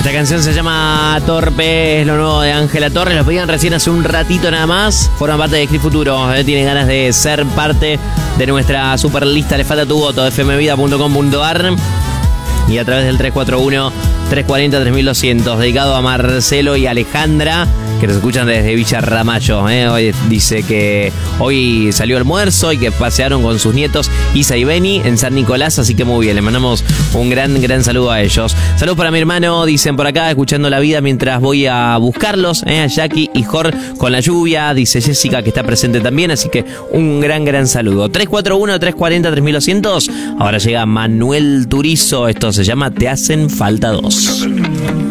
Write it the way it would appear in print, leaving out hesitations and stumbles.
Esta canción se llama Torpe, es lo nuevo de Ángela Torres. Lo pedían recién hace un ratito nada más. Forman parte de Clip Futuro. Tienen ganas de ser parte de nuestra super lista. Le falta tu voto. fmvida.com.ar y a través del 341-340-3200. Dedicado a Marcelo y Alejandra, que nos escuchan desde Villa Ramallo. Hoy dice que hoy salió almuerzo y que pasearon con sus nietos Isa y Beni en San Nicolás, así que muy bien, le mandamos un gran saludo a ellos. Saludos para mi hermano, dicen por acá, escuchando la vida mientras voy a buscarlos, a Jackie y Jor con la lluvia, dice Jessica que está presente también, así que un gran saludo. 341-340-3200. Ahora llega Manuel Turizo, esto se llama Te hacen falta dos.